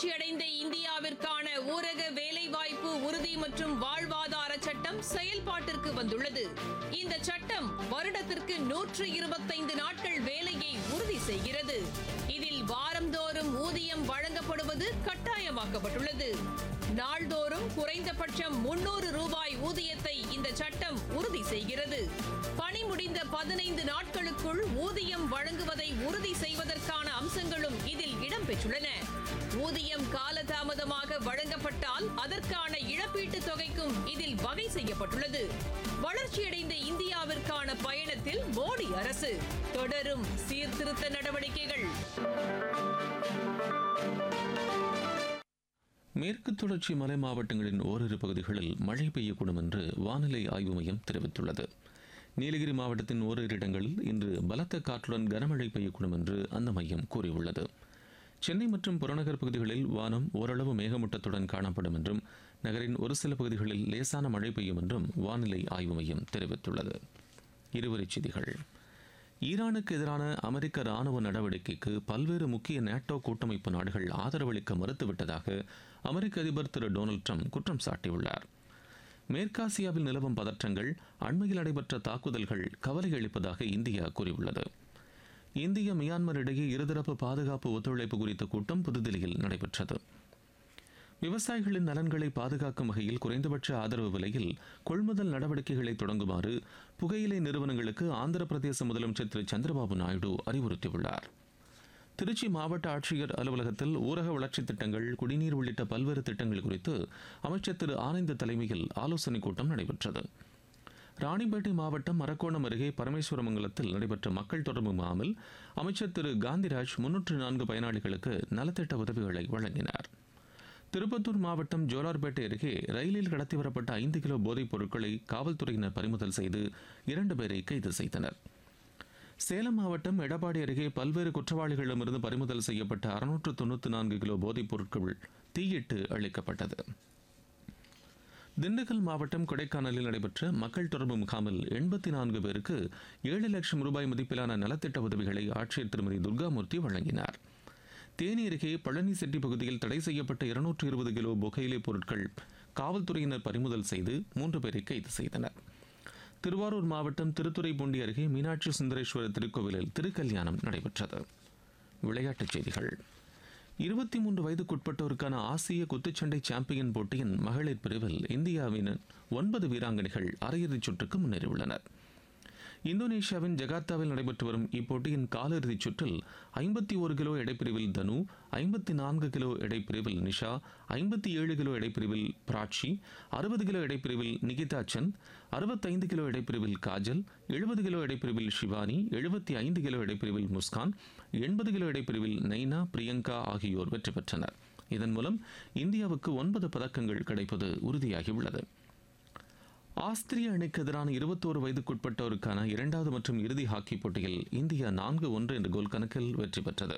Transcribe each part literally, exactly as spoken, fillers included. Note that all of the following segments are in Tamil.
வளர்ச்சியடைந்த இந்தியாவிற்கான ஊரக வேலைவாய்ப்பு உறுதி மற்றும் வாழ்வாதார சட்டம் செயல்பாட்டிற்கு வந்துள்ளது. இந்த சட்டம் வருடத்திற்கு நூற்று இருபத்தைந்து நாட்கள் வேலையை உறுதி செய்கிறது. இதில் வாரந்தோறும் ஊதியம் வழங்கப்படுவது கட்டாயமாக்கப்பட்டுள்ளது. நாள்தோறும் குறைந்தபட்சம் முன்னூறு ரூபாய் ஊதியத்தை இந்த சட்டம் உறுதி செய்கிறது. பணி முடிந்த பதினைந்து நாட்களுக்குள் ஊதியம் வழங்குவதை உறுதி செய்வதற்கான அம்சங்களும் இதில் இடம்பெற்றுள்ளன. ஊதியம் காலதாமதமாக வழங்கப்பட்டால் அதற்கான இழப்பீட்டுத் தொகைக்கும் இதில் வகை செய்யப்பட்டுள்ளது. வளர்ச்சியடைந்த இந்தியாவிற்கான பயணத்தில் மோடி அரசு தொடரும் சீர்திருத்த நடவடிக்கைகள். மேற்கு தொடர்ச்சி மலை மாவட்டங்களின் ஓரிரு பகுதிகளில் மழை பெய்யக்கூடும் என்று வானிலை ஆய்வு மையம் தெரிவித்துள்ளது. நீலகிரி மாவட்டத்தின் ஓரிரு இடங்களில் இன்று பலத்த காற்றுடன் கனமழை பெய்யக்கூடும் என்று அந்த மையம் கூறியுள்ளது. சென்னை மற்றும் புறநகர் பகுதிகளில் வானம் ஓரளவு மேகமூட்டத்துடன் காணப்படும் என்றும் நகரின் ஒரு சில பகுதிகளில் லேசான மழை பெய்யும் என்றும் வானிலை ஆய்வு மையம் தெரிவித்துள்ளது. இருவரிச் செய்திகள். ஈரானுக்கு எதிரான அமெரிக்க ராணுவ நடவடிக்கைக்கு பல்வேறு முக்கிய நேட்டோ கூட்டமைப்பு நாடுகள் ஆதரவளிக்க மறுத்துவிட்டதாக அமெரிக்க அதிபர் திரு டொனால்டு ட்ரம்ப் குற்றம் சாட்டியுள்ளார். மேற்காசியாவில் நிலவும் பதற்றங்கள், அண்மையில் நடைபெற்ற தாக்குதல்கள் கவலை அளிப்பதாக இந்தியா கூறியுள்ளது. இந்திய மியான்மர் இடையே இருதரப்பு பாதுகாப்பு ஒத்துழைப்பு குறித்த கூட்டம் புதுதில்லியில் நடைபெற்றது. விவசாயிகளின் நலன்களை பாதுகாக்கும் வகையில் குறைந்தபட்ச ஆதரவு விலையில் கொள்முதல் நடவடிக்கைகளை தொடங்குமாறு புகையிலை நிறுவனங்களுக்கு ஆந்திர பிரதேச முதலமைச்சர் திரு சந்திரபாபு நாயுடு அறிவுறுத்தியுள்ளார். திருச்சி மாவட்ட ஆட்சியர் அலுவலகத்தில் ஊரக வளர்ச்சித் திட்டங்கள், குடிநீர் உள்ளிட்ட பல்வேறு திட்டங்கள் குறித்து அமைச்சர் திரு ஆனந்த் தலைமையில் ஆலோசனைக் கூட்டம் நடைபெற்றது. ராணிப்பேட்டை மாவட்டம் மரக்கோணம் அருகே பரமேஸ்வரமங்கலத்தில் நடைபெற்ற மக்கள் தொடர்பு முகாமில் அமைச்சர் திரு காந்திராஜ் முன்னூற்று நான்கு பயனாளிகளுக்கு நலத்திட்ட உதவிகளை வழங்கினார். திருப்பத்தூர் மாவட்டம் ஜோலார்பேட்டை அருகே ரயிலில் கடத்தி வரப்பட்ட ஐந்து கிலோ போதைப் பொருட்களை காவல்துறையினர் பறிமுதல் செய்து இரண்டு பேரை கைது செய்தனர். சேலம் மாவட்டம் எடப்பாடி அருகே பல்வேறு குற்றவாளிகளிடமிருந்து பறிமுதல் செய்யப்பட்ட அறுநூற்று தொண்ணூற்றி நான்கு கிலோ போதைப் பொருட்கள் தீயிட்டு அளிக்கப்பட்டது. திண்டுக்கல் மாவட்டம் கொடைக்கானலில் நடைபெற்ற மக்கள் தொடர்பு முகாமில் எண்பத்தி நான்கு பேருக்கு ஏழு லட்சம் ரூபாய் மதிப்பிலான நலத்திட்ட உதவிகளை ஆட்சியர் திருமதி துர்காமூர்த்தி வழங்கினார். தேனி அருகே பழனி செட்டி பகுதியில் தடை செய்யப்பட்ட இருநூற்று இருபது கிலோ புகையிலை பொருட்கள் காவல்துறையினர் பறிமுதல் செய்து மூன்று பேரை கைது செய்தனர். திருவாரூர் மாவட்டம் திருத்துறைப்பூண்டி அருகே மீனாட்சி சுந்தரேஸ்வரர் திருக்கோவிலில் திருக்கல்யாணம் நடைபெற்றது. விளையாட்டுச் செய்திகள். இருபத்தி மூன்று வயதுக்குட்பட்டோருக்கான ஆசிய குத்துச்சண்டை சாம்பியன் போட்டியின் மகளிர் பிரிவில் இந்தியாவின் ஒன்பது வீராங்கனைகள் அரையிறுதிச் சுற்றுக்கு முன்னேறியுள்ளனர். இந்தோனேஷியாவின் ஜகார்த்தாவில் நடைபெற்று வரும் இப்போட்டியின் காலிறுதிச் சுற்றில் ஐம்பத்தி ஒரு கிலோ எடைப்பிரிவில் தனு, ஐம்பத்தி நான்கு கிலோ எடைப்பிரிவில் நிஷா, ஐம்பத்தி ஏழு கிலோ எடைப்பிரிவில் பிராச்சி, அறுபது கிலோ எடைப்பிரிவில் நிகிதா சந்த், அறுபத்தைந்து கிலோ எடைப்பிரிவில் காஜல், எழுபது கிலோ எடைப்பிரிவில் ஷிவானி, எழுபத்தி ஐந்து கிலோ எடைப்பிரிவில் முஸ்கான், எண்பது கிலோ எடைப்பிரிவில் நைனா, பிரியங்கா ஆகியோர் வெற்றி பெற்றனர். இதன் மூலம் இந்தியாவுக்கு ஒன்பது பதக்கங்கள் கிடைப்பது உறுதியாகியுள்ளது. ஆஸ்திரிய அணிக்கு எதிரான இருபத்தோரு வயதுக்குட்பட்டோருக்கான இரண்டாவது மற்றும் இறுதி ஹாக்கி போட்டியில் இந்தியா நான்கு ஒன்று என்ற கோல் கணக்கில் வெற்றி பெற்றது.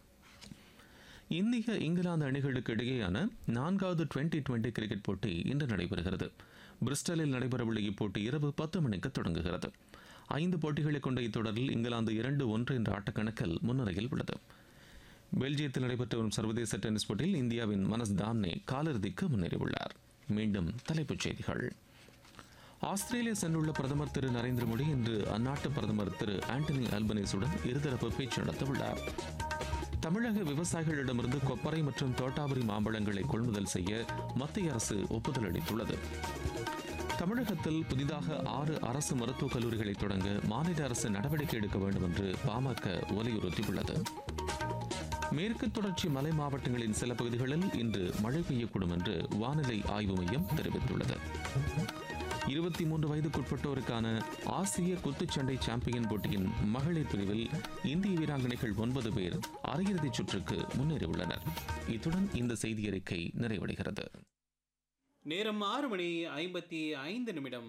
இந்திய இங்கிலாந்து அணிகளுக்கு இடையேயான நான்காவது டுவெண்டி டுவெண்டி கிரிக்கெட் போட்டி இன்று நடைபெறுகிறது. பிரிஸ்டலில் நடைபெறவுள்ள இப்போட்டி இரவு பத்து மணிக்கு தொடங்குகிறது. ஐந்து போட்டிகளை கொண்ட இத்தொடரில் இங்கிலாந்து இரண்டு ஒன்று என்ற ஆட்டக்கணக்கில் முன்னிலையில் உள்ளது. பெல்ஜியத்தில் நடைபெற்று வரும் சர்வதேச டென்னிஸ் போட்டியில் இந்தியாவின் மனஸ் தாம்னே காலிறுதிக்கு முன்னேறியுள்ளார். மீண்டும் தலைப்புச் செய்திகள். ஆஸ்திரேலியா சென்றுள்ள பிரதமர் திரு நரேந்திர மோடி இன்று அந்நாட்டு பிரதமர் திரு ஆண்டனி அல்பனீஸுடன் இருதரப்பு பேச்சு நடத்தவுள்ளார். தமிழக விவசாயிகளிடமிருந்து கொப்பரை மற்றும் தோட்டாபுரி மாம்பழங்களை கொள்முதல் செய்ய மத்திய அரசு ஒப்புதல் அளித்துள்ளது. தமிழகத்தில் புதிதாக ஆறு அரசு மருத்துவக் கல்லூரிகளை தொடங்க மாநில அரசு நடவடிக்கை எடுக்க வேண்டும் என்று பாமக வலியுறுத்தியுள்ளது. மேற்கு தொடர்ச்சி மலை மாவட்டங்களின் சில பகுதிகளில் இன்று மழை பெய்யக்கூடும் என்று வானிலை ஆய்வு மையம் தெரிவித்துள்ளது. இருபத்தி மூன்று வயதுக்குட்பட்டோருக்கான ஆசிய குத்துச்சண்டை சாம்பியன் போட்டியின் மகளிர் பிரிவில் இந்திய வீராங்கனைகள் ஒன்பது பேர் அரையிறுதிச் சுற்றுக்கு முன்னேறியுள்ளனர். இத்துடன் இந்த செய்தி அறிக்கை நிறைவடைகிறது. நேரம் ஆறு மணி ஐம்பத்தி ஐந்து நிமிடம்.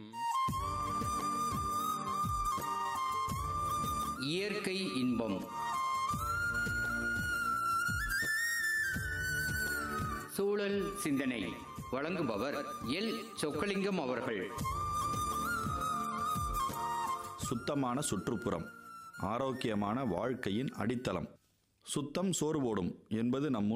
இயற்கை இன்பம். சூழல் சிந்தனை வழங்குபவர் எல் சொக்கலிங்கம் அவர்கள். சுத்தமான சுற்றுப்புறம் ஆரோக்கியமான வாழ்க்கையின் அடித்தளம். சுத்தம் சோறு போடும் என்பது நம்